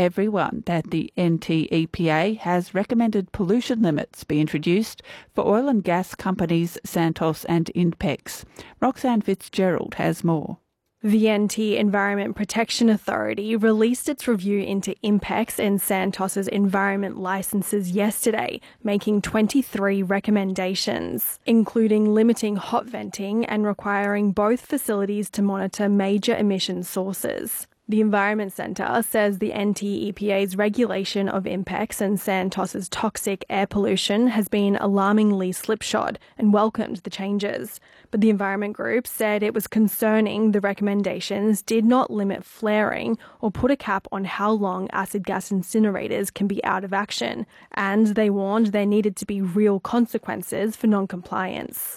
everyone that the NTEPA has recommended pollution limits be introduced for oil and gas companies Santos and Inpex. Roxanne Fitzgerald has more. The NT Environment Protection Authority released its review into Inpex and Santos's environment licences yesterday, making 23 recommendations, including limiting hot venting and requiring both facilities to monitor major emission sources. The Environment Centre says the NTEPA's regulation of Inpex and Santos's toxic air pollution has been alarmingly slipshod and welcomed the changes. But the Environment Group said it was concerning the recommendations did not limit flaring or put a cap on how long acid gas incinerators can be out of action, and they warned there needed to be real consequences for non-compliance.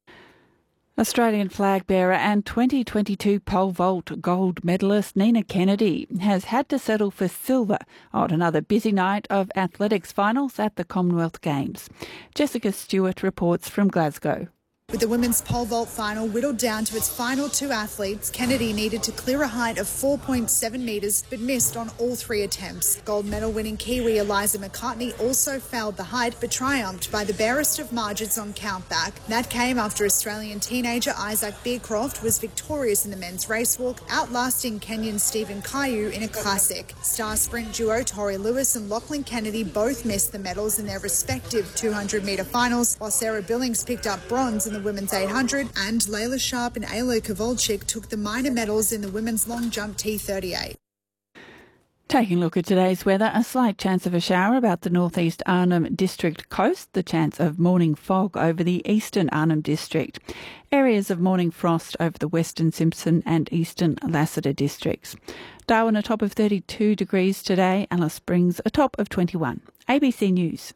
Australian flag bearer and 2022 pole vault gold medalist Nina Kennedy has had to settle for silver on another busy night of athletics finals at the Commonwealth Games. Jessica Stewart reports from Glasgow. With the women's pole vault final whittled down to its final two athletes, Kennedy needed to clear a height of 4.7 metres but missed on all three attempts. Gold medal winning Kiwi Eliza McCartney also failed the height but triumphed by the barest of margins on countback. That came after Australian teenager Isaac Bearcroft was victorious in the men's racewalk, outlasting Kenyan Stephen Caillou in a classic. Star sprint duo Tori Lewis and Lachlan Kennedy both missed the medals in their respective 200-metre finals, while Sarah Billings picked up bronze in the women's 800 and Layla Sharp and Ayla Kovalchik took the minor medals in the women's long jump T38. Taking a look at today's weather, a slight chance of a shower about the northeast Arnhem District coast, the chance of morning fog over the eastern Arnhem District, areas of morning frost over the western Simpson and eastern Lassiter districts. Darwin a top of 32 degrees today, Alice Springs a top of 21. ABC News.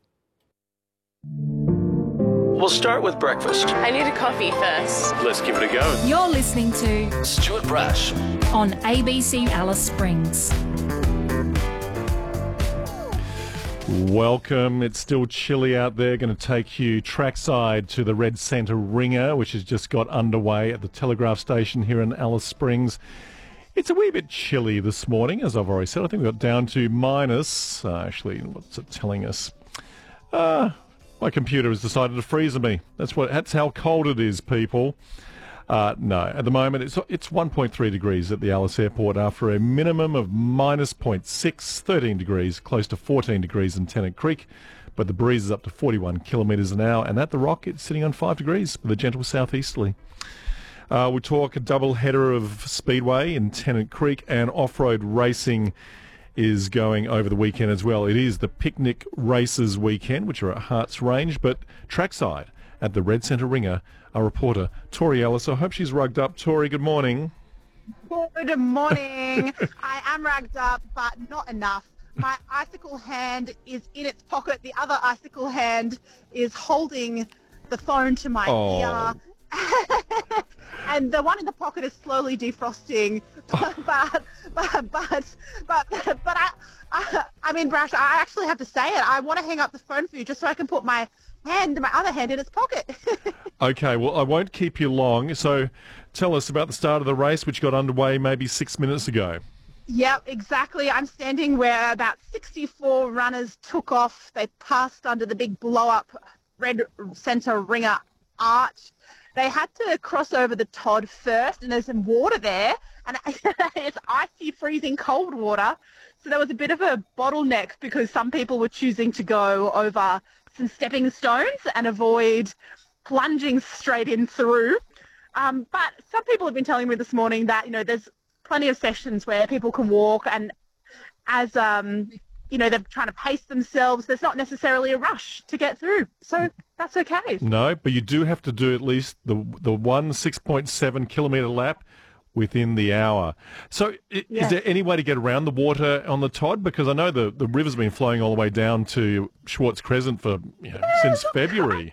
We'll start with breakfast. I need a coffee first. Let's give it a go. You're listening to Stuart Brash on ABC Alice Springs. Welcome. It's still chilly out there. Going to take you trackside to the Red Centre Ringer, which has just got underway at the Telegraph Station here in Alice Springs. It's a wee bit chilly this morning, as I've already said. I think we got down to minus, actually, what's it telling us? My computer has decided to freeze me. That's how cold it is, people. No, at the moment it's 1.3 degrees at the Alice Airport after a minimum of minus 0.6, 13 degrees, close to 14 degrees in Tennant Creek. But the breeze is up to 41 kilometres an hour, and at the Rock it's sitting on 5 degrees with a gentle southeasterly. We'll talk a double header of Speedway in Tennant Creek, and off-road racing is going over the weekend as well. It is the Picnic Races weekend, which are at Harts Range, but trackside at the Red Centre Ringer, our reporter, Tori Ellis. I hope she's rugged up. Tori, good morning. Good morning. I am rugged up, but not enough. My icicle hand is in its pocket. The other icicle hand is holding the phone to my ear. And the one in the pocket is slowly defrosting, but I mean, Brash, I actually have to say it. I want to hang up the phone for you just so I can put my other hand in its pocket. Okay, well, I won't keep you long. So tell us about the start of the race, which got underway maybe 6 minutes ago. Yep, exactly. I'm standing where about 64 runners took off. They passed under the big blow-up Red Centre Ringer arch. They had to cross over the Todd first, and there's some water there, and it's icy, freezing cold water. So there was a bit of a bottleneck because some people were choosing to go over some stepping stones and avoid plunging straight in through. But some people have been telling me this morning that, there's plenty of sessions where people can walk, and as they're trying to pace themselves, there's not necessarily a rush to get through. So that's okay. No, but you do have to do at least the one 6.7 kilometre lap within the hour. So is there any way to get around the water on the Todd? Because I know the river's been flowing all the way down to Schwartz Crescent for since February.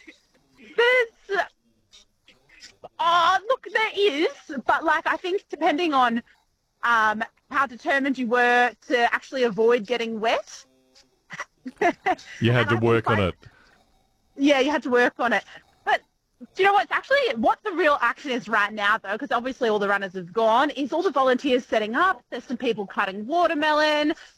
There is, but I think depending on how determined you were to actually avoid getting wet. You had to work on it. Yeah, you had to work on it. But do you know what the real action is right now, though, because obviously all the runners have gone, is all the volunteers setting up. There's some people cutting watermelon.